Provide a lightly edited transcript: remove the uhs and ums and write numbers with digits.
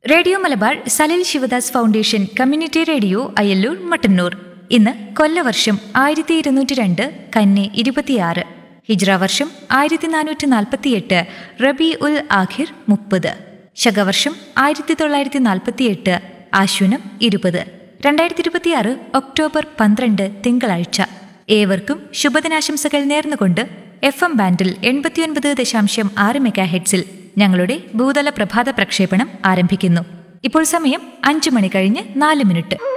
Radio Malabar Salil Sivadas foundation community radio Ayyallur Mattannur. ഇന്ന് കൊല്ലവർഷം 1202 കന്നി 26, ഹിജ്റ വർഷം 1448 റബി ഉൽ ആഖിർ 30, ശകവർഷം 1948 ആശ്വിനം 20, 2026 ഒക്ടോബർ 12 തിങ്കളാഴ്ച. ഏവർക്കും ശുഭദിനാശംസകൾ നേർന്നുകൊണ്ട് FM ബാൻഡിൽ 89.6 മെഗാഹെഡ്സിൽ ഞങ്ങളുടെ ഭൂതല പ്രഭാത പ്രക്ഷേപണം ആരംഭിക്കുന്നു. ഇപ്പോൾ സമയം 5 മണി കഴിഞ്ഞ് 4 മിനിറ്റ്.